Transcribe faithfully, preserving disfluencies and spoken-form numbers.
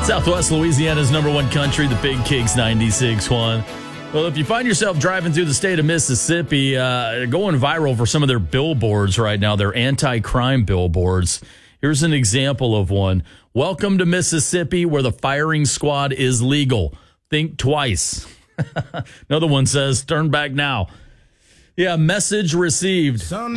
Southwest Louisiana's number one country, the Big Kicks ninety-six point one. Well, if you find yourself driving through the state of Mississippi, uh, going viral for some of their billboards right now, their anti-crime billboards. Here's an example of one. Welcome to Mississippi, where the firing squad is legal. Think twice. Another one says, turn back now. Yeah, message received.